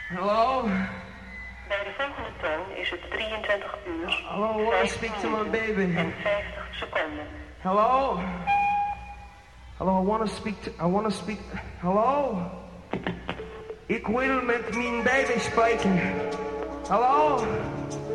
Hallo? Bij de volgende toon is het 23 uur, Hallo, I want to speak to my baby. en 50 seconden. Hello? Hallo, I want to speak, hallo? Ik wil met mijn baby spreken. Hallo?